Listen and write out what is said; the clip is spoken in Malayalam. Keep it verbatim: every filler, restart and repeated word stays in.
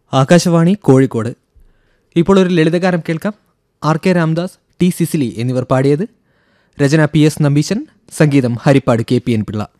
ആകാശവാണി കോഴിക്കോട്. ഇപ്പോൾ ഒരു ലളിതഗാനം കേൾക്കാം. R K Ramdas, T Cicily എന്നിവർ പാടിയത്. രചന പി എസ് നമ്പീശൻ, സംഗീതം Harippad K P N Pillai.